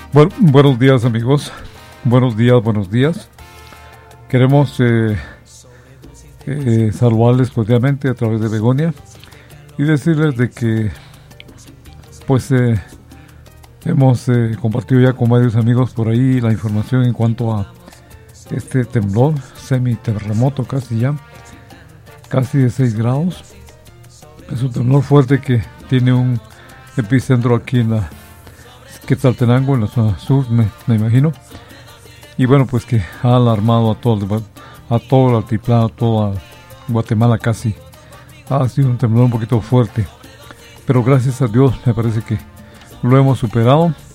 Bueno, buenos días amigos, buenos días. Queremos saludarles cordialmente a través de Begonia y decirles de que pues hemos compartido ya con varios amigos por ahí la información en cuanto a este temblor, semi-terremoto casi de 6 grados. Es un temblor fuerte que tiene un epicentro aquí en la Quetzaltenango, en la zona sur, me imagino. Y bueno, pues que ha alarmado a todo el altiplano, a toda Guatemala casi. Ha sido un temblor un poquito fuerte, pero gracias a Dios me parece que lo hemos superado.